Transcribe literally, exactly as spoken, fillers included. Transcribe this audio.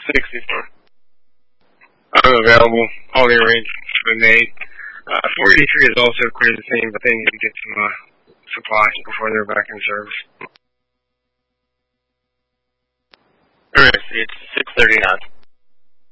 sixty-four. I'm available. All the arrangements have been made. Uh, four eighty-three is also clear the same, but they need to get some uh, supplies before they're back in service. Alright, it's six thirty-nine.